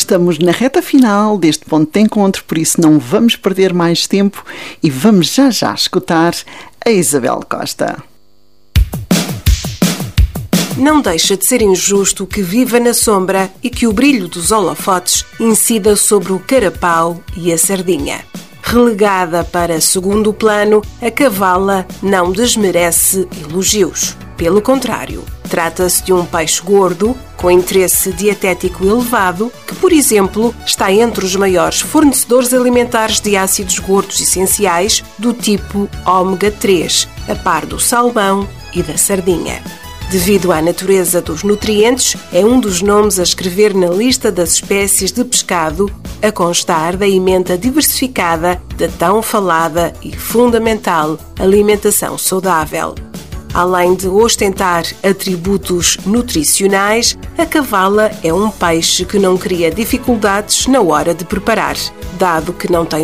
estamos na reta final deste ponto de encontro, por isso não vamos perder mais tempo e vamos já escutar a Isabel Costa. Não deixa de ser injusto que viva na sombra e que o brilho dos holofotes incida sobre o carapau e a sardinha. Relegada para segundo plano, a cavala não desmerece elogios. Pelo contrário, trata-se de um peixe gordo, com interesse dietético elevado, que, por exemplo, está entre os maiores fornecedores alimentares de ácidos gordos essenciais do tipo ômega 3, a par do salmão e da sardinha. Devido à natureza dos nutrientes, é um dos nomes a escrever na lista das espécies de pescado a constar da emenda diversificada da tão falada e fundamental alimentação saudável. Além de ostentar atributos nutricionais, a cavala é um peixe que não cria dificuldades na hora de preparar, dado que não tem